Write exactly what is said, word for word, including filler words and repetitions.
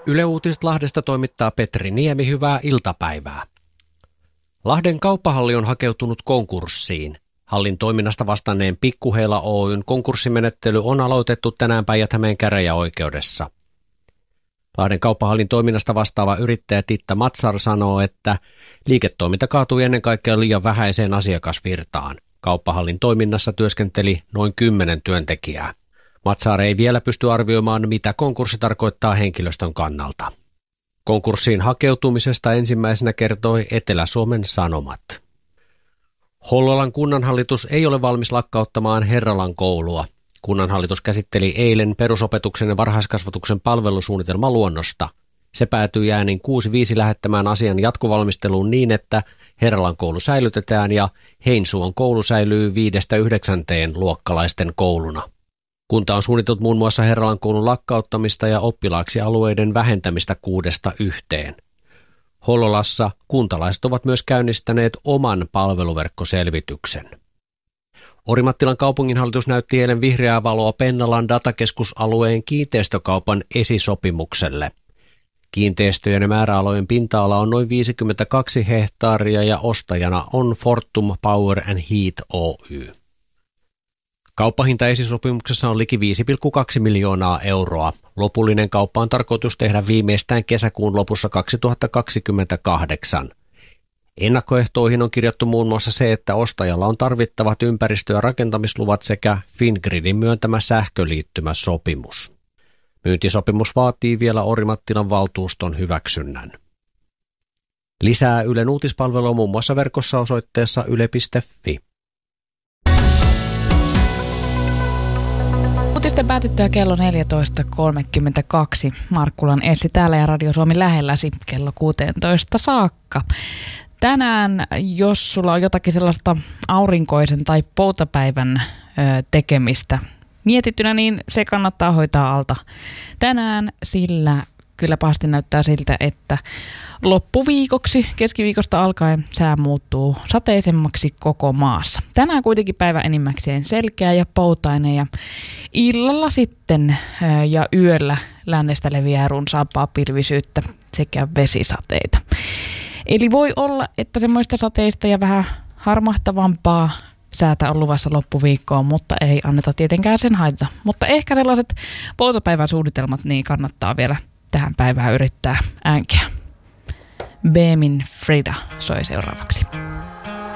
Yle Uutiset Lahdesta toimittaa Petri Niemi, hyvää iltapäivää. Lahden kauppahalli on hakeutunut konkurssiin. Hallin toiminnasta vastanneen Pikkuheila Oyn konkurssimenettely on aloitettu tänään Päijät-Hämeen käräjäoikeudessa. Lahden kauppahallin toiminnasta vastaava yrittäjä Titta Matsar sanoo, että liiketoiminta kaatui ennen kaikkea liian vähäiseen asiakasvirtaan. Kauppahallin toiminnassa työskenteli noin kymmenen työntekijää. Matsar ei vielä pysty arvioimaan, mitä konkurssi tarkoittaa henkilöstön kannalta. Konkurssiin hakeutumisesta ensimmäisenä kertoi Etelä-Suomen Sanomat. Hollolan kunnanhallitus ei ole valmis lakkauttamaan Herralan koulua. Kunnanhallitus käsitteli eilen perusopetuksen ja varhaiskasvatuksen palvelusuunnitelman luonnosta. Se päätyi äänin kuusi viisi lähettämään asian jatkovalmisteluun niin, että Herralan koulu säilytetään ja Heinsuon koulu säilyy viidestä yhdeksänteen luokkalaisten kouluna. Kunta on suunnitellut muun muassa Herralan koulun lakkauttamista ja oppilaaksi alueiden vähentämistä kuudesta yhteen. Hollolassa kuntalaiset ovat myös käynnistäneet oman palveluverkkoselvityksen. Orimattilan kaupunginhallitus näytti eilen vihreää valoa Pennalan datakeskusalueen kiinteistökaupan esisopimukselle. Kiinteistöjen ja määräalojen pinta-ala on noin viisikymmentäkaksi hehtaaria ja ostajana on Fortum Power and Heat Oy. Kauppahinta esisopimuksessa on liki viisi pilkku kaksi miljoonaa euroa. Lopullinen kauppa on tarkoitus tehdä viimeistään kesäkuun lopussa kaksituhattakaksikymmentäkahdeksan. Ennakkoehtoihin on kirjattu muun muassa se, että ostajalla on tarvittavat ympäristö- ja rakentamisluvat sekä Fingridin myöntämä sähköliittymäsopimus. Myyntisopimus vaatii vielä Orimattilan valtuuston hyväksynnän. Lisää Ylen uutispalvelua muun muassa verkossa osoitteessa yle piste fi. Uutisten päätyttyä kello neljätoista kolmekymmentäkaksi. Markkulan Essi täällä ja Radio Suomi lähelläsi kello kuusitoista saakka. Tänään, jos sulla on jotakin sellaista aurinkoisen tai poutapäivän ö, tekemistä mietittynä, niin se kannattaa hoitaa alta tänään, sillä kyllä pahasti näyttää siltä, että loppuviikoksi, keskiviikosta alkaen sää muuttuu sateisemmaksi koko maassa. Tänään kuitenkin päivä enimmäkseen selkeä ja poutainen ja illalla sitten ja yöllä lännestä leviää runsaampaa pilvisyyttä sekä vesisateita. Eli voi olla, että semmoista sateista ja vähän harmahtavampaa säätä on luvassa loppuviikkoon, mutta ei anneta tietenkään sen haitata. Mutta ehkä sellaiset poutapäivän suunnitelmat niin kannattaa vielä tähän päivään yrittää äänkeä. Beemin Frida soi seuraavaksi.